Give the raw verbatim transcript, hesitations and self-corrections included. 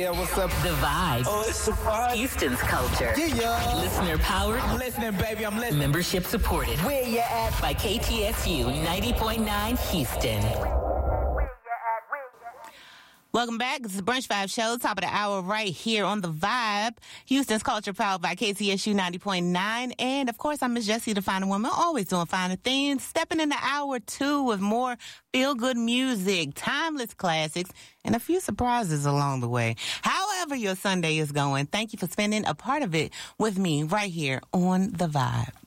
Yeah, what's up? The Vibe. Oh, it's the vibe. Houston's culture. Yeah, yeah. Listener powered. I'm listening, baby. I'm listening. Membership supported. Where you at? By K T S U ninety point nine Houston. Welcome back. This is the Brunch Vibe Show, top of the hour right here on The Vibe. Houston's culture powered by K T S U ninety point nine. And, of course, I'm Miss Jessie, the finer woman, always doing finer things. Stepping into hour two with more feel-good music, timeless classics, and a few surprises along the way. However your Sunday is going, thank you for spending a part of it with me right here on The Vibe.